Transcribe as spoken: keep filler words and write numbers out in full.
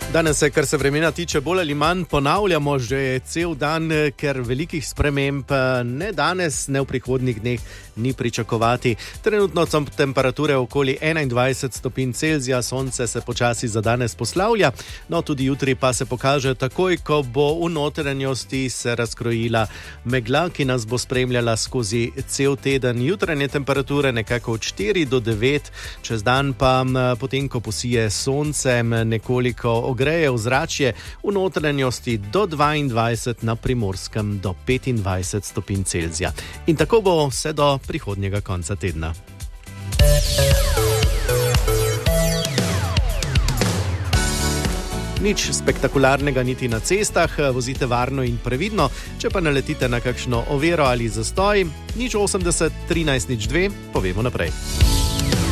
Danes se, kar se vremena tiče, bolj ali manj ponavljamo že cel dan, ker velikih sprememb ne danes, ne v prihodnjih dneh ni pričakovati. Trenutno so temperature okoli enaindvajset stopinj Celzija, sonce se počasi za danes poslavlja, no tudi jutri pa se pokaže takoj, ko bo v notranjosti se razkrojila megla, ki nas bo spremljala skozi cel teden. Jutranje temperature nekako od štiri do devet, čez dan pa potem, ko posije sonce, nekoliko greje ozračje, v notranjosti do dvaindvajset, na Primorskem do petindvajset stopinj Celzija. In tako bo vse do prihodnjega konca tedna. Nič spektakularnega niti na cestah, vozite varno in previdno, če pa naletite na kakšno oviro ali zastoj, nič osemdeset trinajst nič dve, povemo naprej.